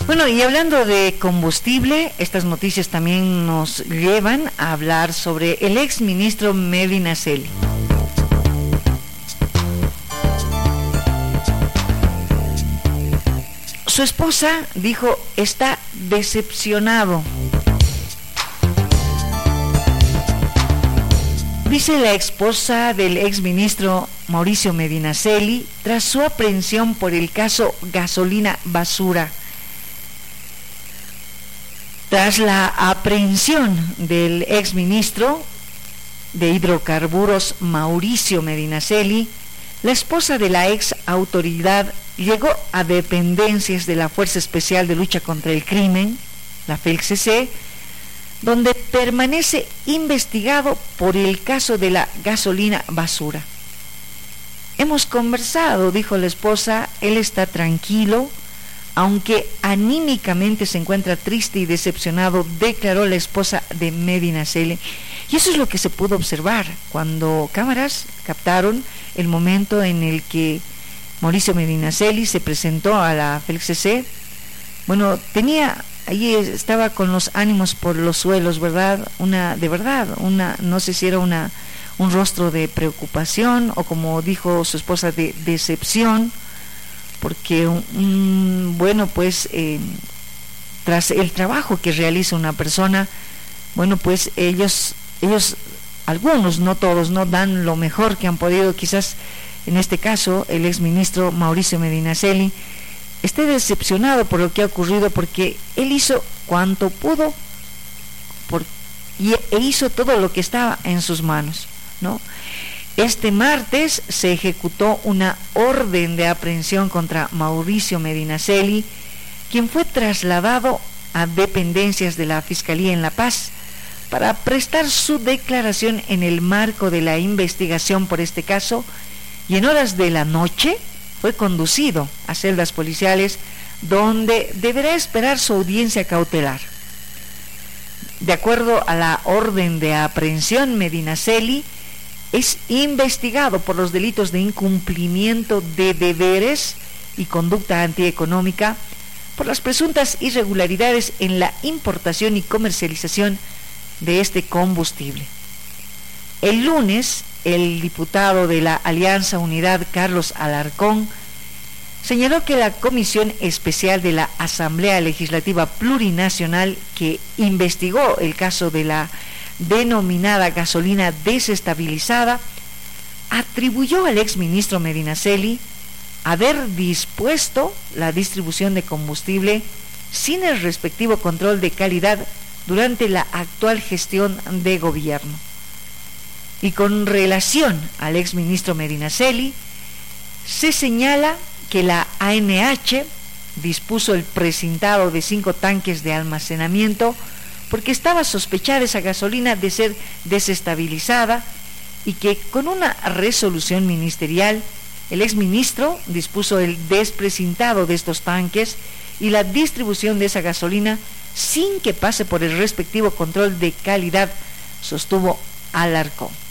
Bueno, y hablando de combustible, estas noticias también nos llevan a hablar sobre el ex ministro Medinaceli. Su esposa dijo, está decepcionado. Dice la esposa del exministro Mauricio Medinaceli, tras su aprehensión por el caso gasolina basura. Tras la aprehensión del exministro de hidrocarburos Mauricio Medinaceli, la esposa de la ex autoridad llegó a dependencias de la Fuerza Especial de Lucha contra el Crimen, la FELCC, donde permanece investigado por el caso de la gasolina basura. Hemos conversado, dijo la esposa, él está tranquilo, aunque anímicamente se encuentra triste y decepcionado, declaró la esposa de Medinaceli. Y eso es lo que se pudo observar cuando cámaras captaron el momento en el que Mauricio Medinaceli se presentó a la FELCC. Bueno, allí estaba con los ánimos por los suelos, ¿verdad? No sé si era un rostro de preocupación o, como dijo su esposa, de decepción, porque tras el trabajo que realiza una persona, bueno, pues ellos, algunos, no todos, no dan lo mejor que han podido. Quizás en este caso el exministro Mauricio Medinaceli esté decepcionado por lo que ha ocurrido, porque él hizo cuanto pudo e hizo todo lo que estaba en sus manos, ¿no? Este martes se ejecutó una orden de aprehensión contra Mauricio Medinaceli, quien fue trasladado a dependencias de la Fiscalía en La Paz para prestar su declaración en el marco de la investigación por este caso, y en horas de la noche fue conducido a celdas policiales donde deberá esperar su audiencia cautelar. De acuerdo a la orden de aprehensión, Medinaceli es investigado por los delitos de incumplimiento de deberes y conducta antieconómica por las presuntas irregularidades en la importación y comercialización de este combustible. El lunes, el diputado de la Alianza Unidad, Carlos Alarcón, señaló que la Comisión Especial de la Asamblea Legislativa Plurinacional, que investigó el caso de la denominada gasolina desestabilizada, atribuyó al exministro Medinaceli haber dispuesto la distribución de combustible sin el respectivo control de calidad durante la actual gestión de gobierno. Y con relación al exministro Medinaceli, se señala que la ANH dispuso el precintado de 5 tanques de almacenamiento porque estaba sospechada esa gasolina de ser desestabilizada, y que con una resolución ministerial el exministro dispuso el desprecintado de estos tanques y la distribución de esa gasolina sin que pase por el respectivo control de calidad, sostuvo Alarcón.